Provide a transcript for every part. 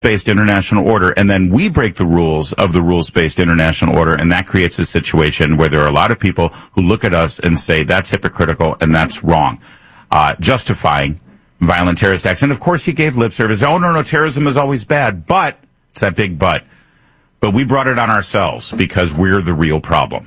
rules-based international order, and then we break the rules of the rules-based international order, and that creates a situation where there are a lot of people who look at us and say that's hypocritical and that's wrong, justifying violent terrorist acts. And of course he gave lip service. Oh, no, terrorism is always bad, but, it's that big but we brought it on ourselves because we're the real problem.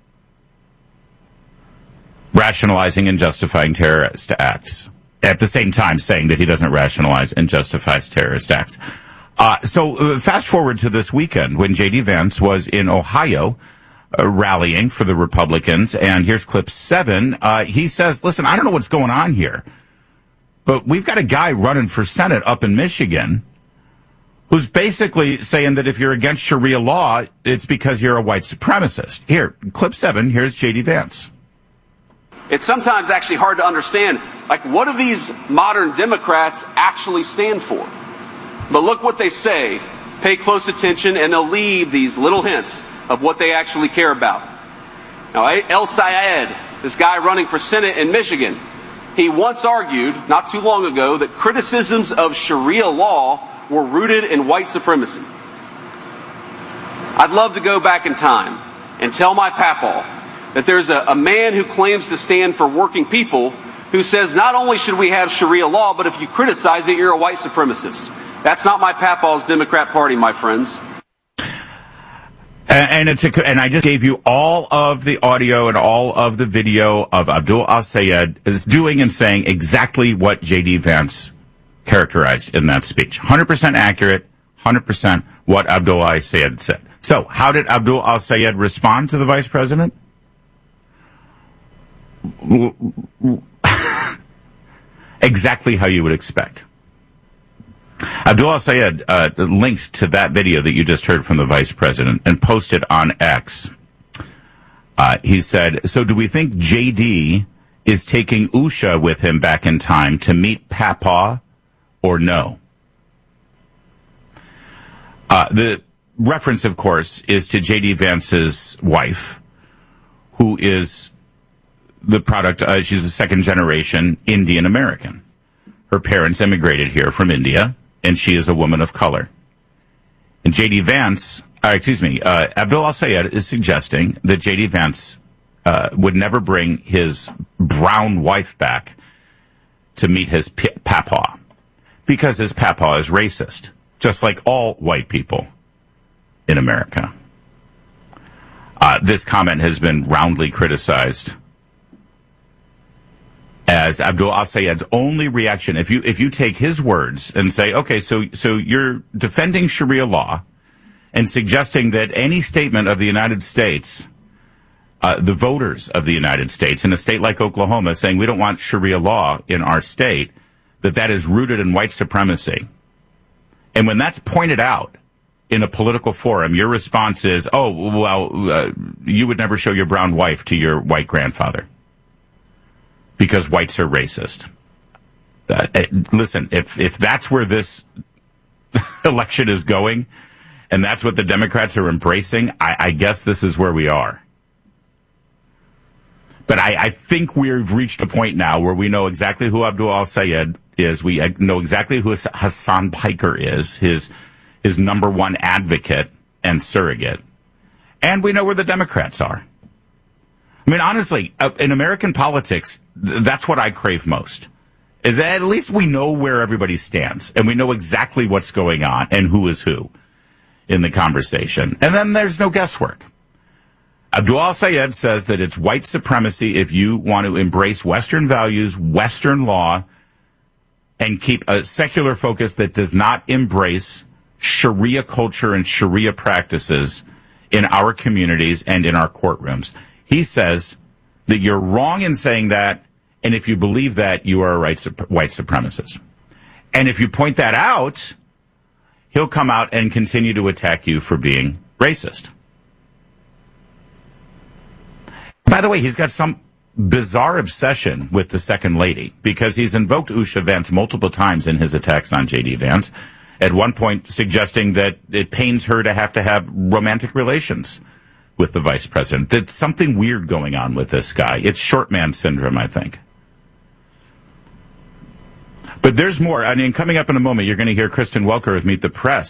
Rationalizing and justifying terrorist acts. At the same time saying that he doesn't rationalize and justifies terrorist acts. So fast forward to this weekend when J.D. Vance was in Ohio rallying for the Republicans, and here's clip 7. He says, listen, I don't know what's going on here, but we've got a guy running for Senate up in Michigan who's basically saying that if you're against Sharia law, it's because you're a white supremacist. Here, clip 7, here's J.D. Vance. It's sometimes actually hard to understand, like, what do these modern Democrats actually stand for? But look what they say. Pay close attention, and they'll leave these little hints of what they actually care about. Now, El Sayed, this guy running for Senate in Michigan, he once argued, not too long ago, that criticisms of Sharia law were rooted in white supremacy. I'd love to go back in time and tell my papaw that there's a man who claims to stand for working people who says not only should we have Sharia law, but if you criticize it, you're a white supremacist. That's not my papaw's Democrat Party, my friends. And I just gave you all of the audio and all of the video of Abdul al-Sayed is doing and saying exactly what J.D. Vance characterized in that speech. 100% accurate, 100% what Abdul al-Sayed said. So how did Abdul al-Sayed respond to the vice president? Exactly how you would expect. Abdul al-Sayed linked to that video that you just heard from the vice president and posted on X. He said, so do we think JD is taking Usha with him back in time to meet Papa or no? The reference, of course, is to J.D. Vance's wife, who is the product, she's a second-generation Indian American. Her parents immigrated here from India, and she is a woman of color. And J.D. Vance, Abdul al-Sayed is suggesting that J.D. Vance would never bring his brown wife back to meet his papa, because his papa is racist, just like all white people in America. This comment has been roundly criticized as Abdul al-Sayed's only reaction. If you take his words and say, okay, so you're defending Sharia law and suggesting that any statement of the United States, the voters of the United States in a state like Oklahoma saying we don't want Sharia law in our state, that is rooted in white supremacy. And when that's pointed out in a political forum, your response is, you would never show your brown wife to your white grandfather because whites are racist. Listen, if that's where this election is going, and that's what the Democrats are embracing, I guess this is where we are. But I think we've reached a point now where we know exactly who Abdul al-Sayed is. We know exactly who Hassan Piker is, his number one advocate and surrogate. And we know where the Democrats are. I mean, honestly, in American politics, that's what I crave most. Is that at least we know where everybody stands, and we know exactly what's going on and who is who in the conversation. And then there's no guesswork. Abdul al-Sayed says that it's white supremacy if you want to embrace Western values, Western law, and keep a secular focus that does not embrace Sharia culture and Sharia practices in our communities and in our courtrooms. He says that you're wrong in saying that, and if you believe that, you are a white supremacist. And if you point that out, he'll come out and continue to attack you for being racist. By the way, he's got some bizarre obsession with the second lady, because he's invoked Usha Vance multiple times in his attacks on J.D. Vance, at one point suggesting that it pains her to have romantic relations with the vice president. There's something weird going on with this guy. It's short man syndrome, I think. But there's more. I mean, coming up in a moment, you're going to hear Kristen Welker of Meet the Press